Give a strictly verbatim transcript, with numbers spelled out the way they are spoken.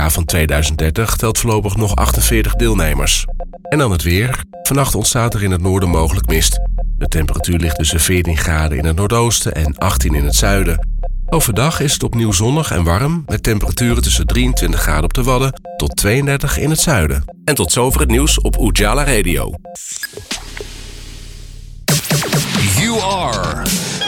van tweeduizend dertig telt voorlopig nog achtenveertig deelnemers. En dan het weer. Vannacht ontstaat er in het noorden mogelijk mist. De temperatuur ligt tussen veertien graden in het noordoosten en achttien in het zuiden. Overdag is het opnieuw zonnig en warm, met temperaturen tussen drieëntwintig graden op de Wadden tot tweeëndertig in het zuiden. En tot zover het nieuws op Ujala Radio. You are